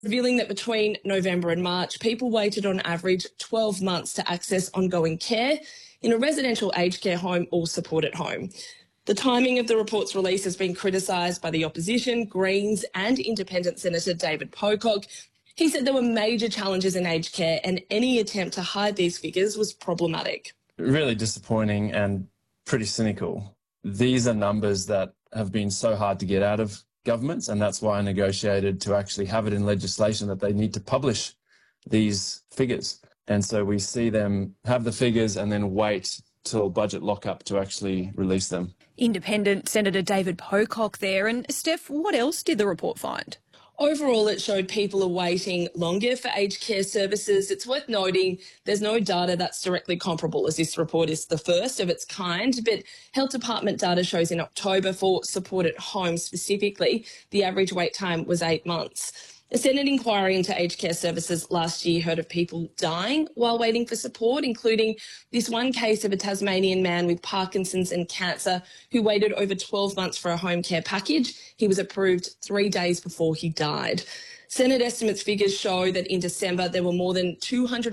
revealing that between November and March, people waited on average 12 months to access ongoing care in a residential aged care home or supported home. The timing of the report's release has been criticised by the opposition, Greens and Independent Senator David Pocock. He said there were major challenges in aged care and any attempt to hide these figures was problematic. Really disappointing and pretty cynical. These are numbers that have been so hard to get out of governments, and that's why I negotiated to actually have it in legislation that they need to publish these figures. And so we see them have the figures and then wait till budget lockup to actually release them. Independent Senator David Pocock there. And Steph, what else did the report find? Overall, it showed people are waiting longer for aged care services. It's worth noting there's no data that's directly comparable, as this report is the first of its kind, but Health Department data shows in October for supported homes specifically, the average wait time was 8 months. A Senate inquiry into aged care services last year heard of people dying while waiting for support, including this one case of a Tasmanian man with Parkinson's and cancer who waited over 12 months for a home care package. He was approved 3 days before he died. Senate estimates figures show that in December there were more than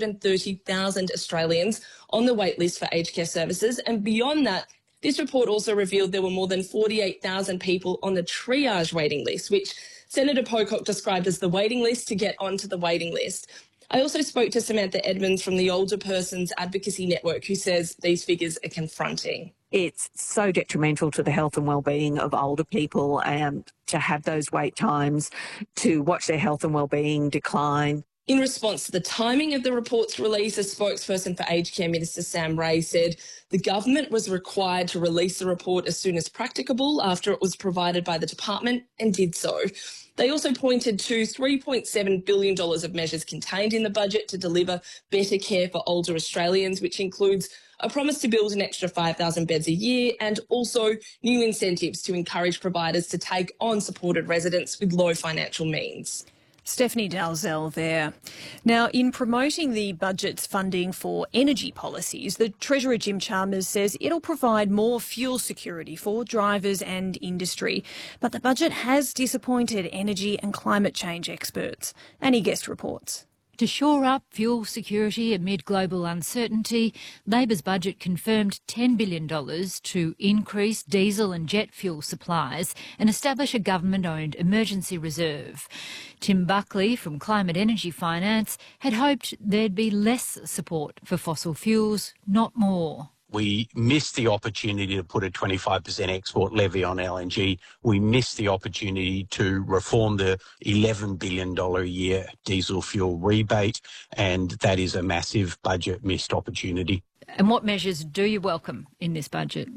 230,000 Australians on the wait list for aged care services, and beyond that, this report also revealed there were more than 48,000 people on the triage waiting list, which Senator Pocock described as the waiting list to get onto the waiting list. I also spoke to Samantha Edmonds from the Older Persons Advocacy Network, who says these figures are confronting. It's so detrimental to the health and well-being of older people to have those wait times, to watch their health and well-being decline. In response to the timing of the report's release, a spokesperson for Aged Care Minister Sam Ray said the government was required to release the report as soon as practicable after it was provided by the department and did so. They also pointed to $3.7 billion of measures contained in the budget to deliver better care for older Australians, which includes a promise to build an extra 5,000 beds a year and also new incentives to encourage providers to take on supported residents with low financial means. Stephanie Dalzell there. Now, in promoting the budget's funding for energy policies, the Treasurer Jim Chalmers says it'll provide more fuel security for drivers and industry. But the budget has disappointed energy and climate change experts. Annie Guest reports. To shore up fuel security amid global uncertainty, Labor's budget confirmed $10 billion to increase diesel and jet fuel supplies and establish a government-owned emergency reserve. Tim Buckley from Climate Energy Finance had hoped there'd be less support for fossil fuels, not more. We missed the opportunity to put a 25% export levy on LNG. We missed the opportunity to reform the $11 billion a year diesel fuel rebate, and that is a massive budget missed opportunity. And what measures do you welcome in this budget?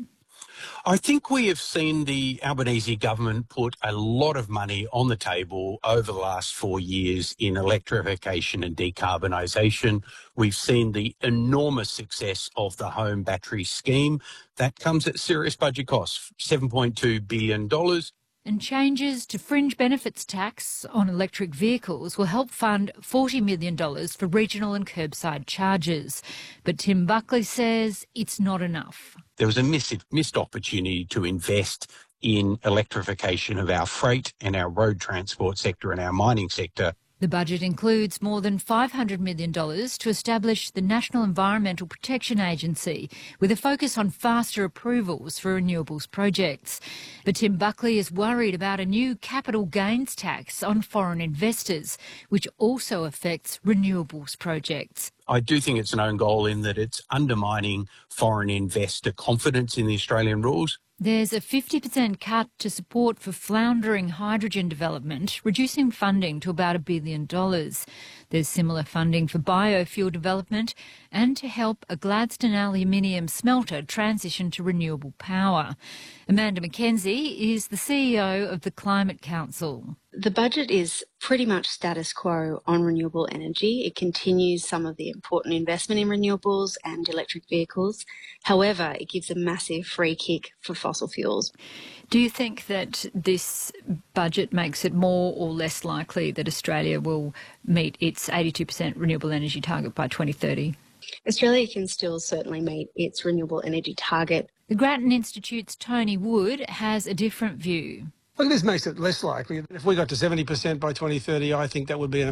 I think we have seen the Albanese government put a lot of money on the table over the last 4 years in electrification and decarbonisation. We've seen the enormous success of the home battery scheme. That comes at serious budget costs, $7.2 billion. And changes to fringe benefits tax on electric vehicles will help fund $40 million for regional and curbside charges. But Tim Buckley says it's not enough. There was a missed opportunity to invest in electrification of our freight and our road transport sector and our mining sector. The budget includes more than $500 million to establish the National Environmental Protection Agency, with a focus on faster approvals for renewables projects. But Tim Buckley is worried about a new capital gains tax on foreign investors, which also affects renewables projects. I do think it's an own goal in that it's undermining foreign investor confidence in the Australian rules. There's a 50% cut to support for floundering hydrogen development, reducing funding to about $1 billion. There's similar funding for biofuel development and to help a Gladstone aluminium smelter transition to renewable power. Amanda McKenzie is the CEO of the Climate Council. The budget is pretty much status quo on renewable energy. It continues some of the important investment in renewables and electric vehicles. However, it gives a massive free kick for fossil fuels. Do you think that this budget makes it more or less likely that Australia will meet its 82% renewable energy target by 2030? Australia can still certainly meet its renewable energy target. The Grattan Institute's Tony Wood has a different view. Look, this makes it less likely. If we got to 70% by 2030, I think that would be an